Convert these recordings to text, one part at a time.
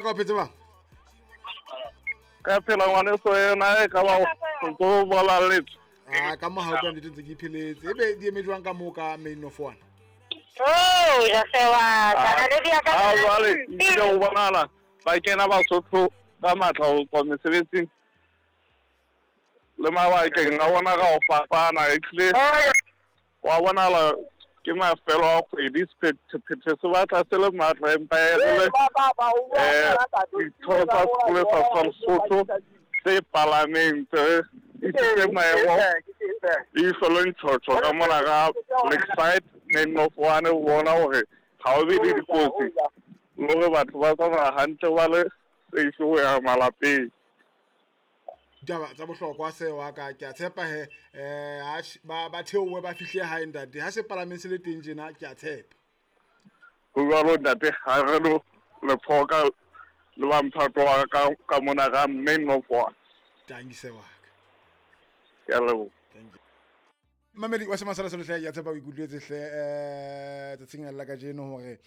ka phetse bang ka phela ngwane so yena e ka ba go bola letso ka mo ha ka ntse ke philetse ebe di emediwang ka mo ka main of one ya sewa ka le dia ka vale ke go bonala ba kena ba sotho ba matla go kwa mesebetsing le mabakeng a bona ka go fapana actually wa bonala ke mafelo a kgwedi sephethe se batla se le matla empa le ditho tsa sekolo sa Lesotho se parlamente e tse maemo e solo ntšhošo ka mona ga Lakeside main of one bona gore ga o be le dikotsi le gore batho ba tsamaya hantle ba le safe go ya malapeng taba tsa bohlokwa se wa ka ke a tshepa he ba theowe ba fihle ha ntate ha se parlament se le teng jena ke a tshepa go jalo ntate ga re no le phoka le ba mphato wa ka mona ga main of one tangi se wa ka ya lebo thank you mamedi wa semasala se le hle ya tshepa o ikutlwetse hle tsatsing la ka jeno hore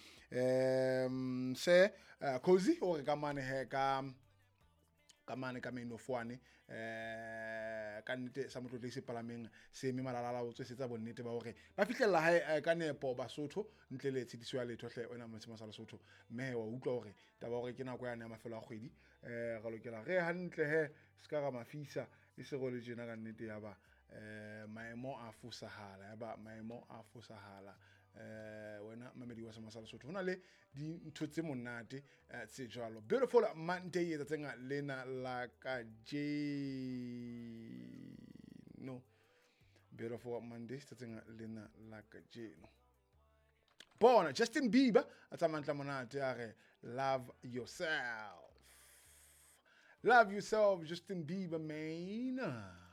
se cozy o re ka mane he ka mane ka main of one ka nnete sa motlotlo se palameng se eme malala o tsesetsa bonnete ba hore ba fihlella ha ka nepo Basotho ntle le tshidiso ya letho hle wena motse masala Lesotho mme wa utlwa hore taba hore ke nako ya ne mafelo a kgwedi ga lokela re hantle he ska ga mafisa e se go le jena ka nnete ya ba maemo a fusahala ya ba maemo a fusahala wena mamedi wa semasala Lesotho hona le di ntho tse monate tse jwalo beautiful Monday etsa tsenga lena la ka no beautiful Monday etsa tsenga lena la ka jeno bona Justin Bieber a tsamantla monate a re love yourself Justin Bieber man